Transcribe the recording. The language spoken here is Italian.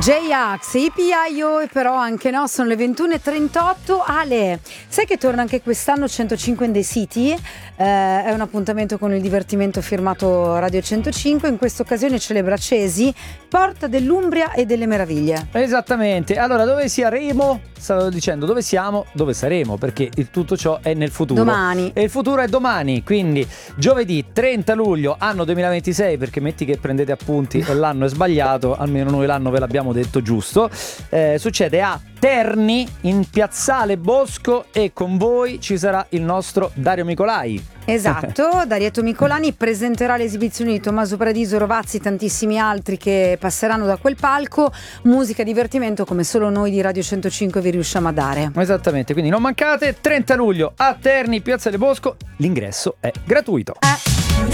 J-Ax, IPIO, però anche no, sono le 21:38. Ale, sai che torna anche quest'anno 105 in the City? È un appuntamento con il divertimento firmato Radio 105. In questa occasione celebra Cesi, Porta dell'Umbria e delle Meraviglie. Esattamente. Allora, dove saremo? Stavo dicendo dove siamo, dove saremo, perché tutto ciò è nel futuro. Domani. E il futuro è domani, quindi giovedì 30 luglio, anno 2026, perché metti che prendete appunti e l'anno è sbagliato, almeno noi l'anno ve l'abbiamo detto giusto. Succede a Terni, in Piazzale Bosco, e con voi ci sarà il nostro Dario Micolai. Esatto, Darietto Micolani presenterà le esibizioni di Tommaso Paradiso, Rovazzi e tantissimi altri che passeranno da quel palco. Musica e divertimento come solo noi di Radio 105 vi riusciamo a dare. Esattamente, quindi non mancate, 30 luglio a Terni, Piazzale Bosco, l'ingresso è gratuito.